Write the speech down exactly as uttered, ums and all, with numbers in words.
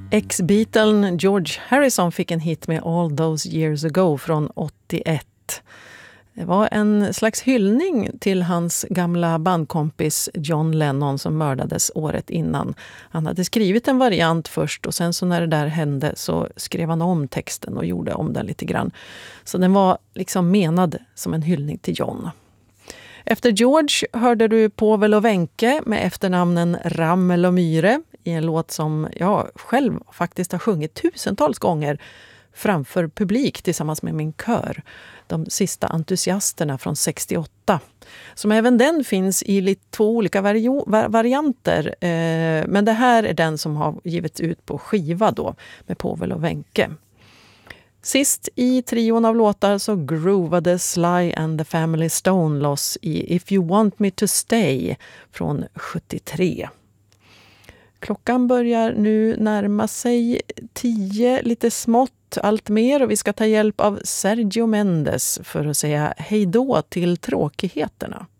Ex-Beatlen George Harrison fick en hit med All Those Years Ago från åttioett. Det var en slags hyllning till hans gamla bandkompis John Lennon som mördades året innan. Han hade skrivit en variant först och sen så när det där hände så skrev han om texten och gjorde om den lite grann. Så den var liksom menad som en hyllning till John. Efter George hörde du Povel och Wenche med efternamnen Ramel och Myhre i en låt som jag själv faktiskt har sjungit tusentals gånger framför publik tillsammans med min kör. De sista entusiasterna från sextioåtta. Som även den finns i lite två olika vari- varianter. Eh, men det här är den som har givits ut på skiva då med Povel och Wenche. Sist i trion av låtar så groovade Sly and the Family Stone loss i If You Want Me To Stay från sjuttiotre. Klockan börjar nu närma sig tio lite smått allt mer och vi ska ta hjälp av Sergio Mendes för att säga hej då till tråkigheterna.